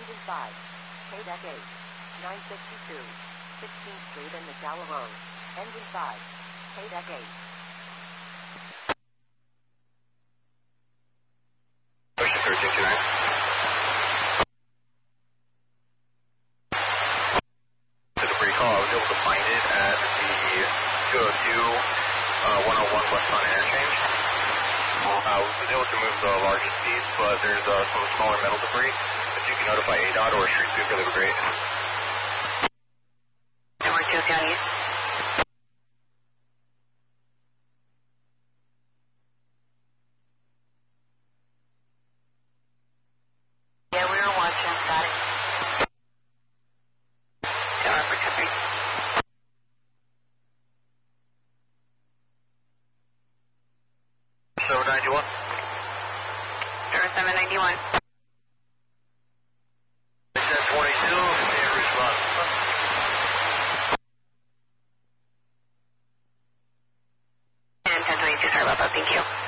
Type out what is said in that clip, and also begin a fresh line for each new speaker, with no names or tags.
Engine 5. KDEC 8. 962. 16th Street and McDowell Road. Engine 5. KDEC 8.
Ocean 1329. The debris call, I was able to find it at the 202, 101 westbound interchange. I was able to move the largest piece, but there's some smaller metal debris. If you can notify ADOT or Street Sweeper, that would be great.
Number 2 East. Yeah, we were watching. Got it. Tower for 2-3.
So 91.
0791.
1022, and response.
And 1022, sorry about that, thank you.